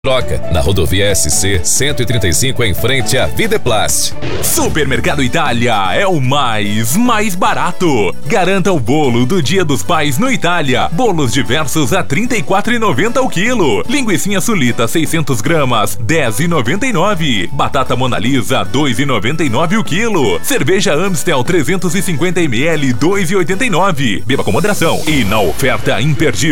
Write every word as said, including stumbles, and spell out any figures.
Troca, na rodovia S C cento e trinta e cinco, em frente à Videplast. Supermercado Itália é o mais, mais barato. Garanta o bolo do Dia dos Pais no Itália. Bolos diversos a trinta e quatro reais e noventa centavos o quilo. Linguicinha sulita seiscentos gramas, dez reais e noventa e nove centavos. Batata Mona Lisa, dois reais e noventa e nove centavos o quilo. Cerveja Amstel trezentos e cinquenta mililitros, dois reais e oitenta e nove centavos. Beba com moderação e na oferta imperdível.